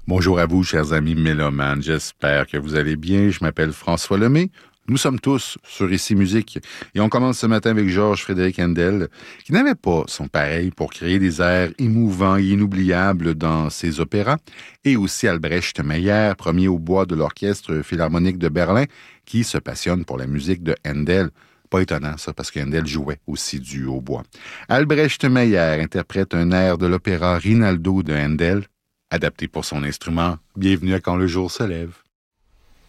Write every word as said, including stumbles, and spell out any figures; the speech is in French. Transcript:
Bonjour à vous, chers amis mélomanes. J'espère que vous allez bien. Je m'appelle François Lemay. Nous sommes tous sur Ici Musique. Et on commence ce matin avec Georges Frédéric Handel, qui n'avait pas son pareil pour créer des airs émouvants et inoubliables dans ses opéras, et aussi Albrecht Meyer, premier au bois de l'Orchestre Philharmonique de Berlin, qui se passionne pour la musique de Handel. Pas étonnant, ça, parce que Handel jouait aussi du hautbois. Albrecht Meyer interprète un air de l'opéra Rinaldo de Handel, adapté pour son instrument. Bienvenue à Quand le jour se lève.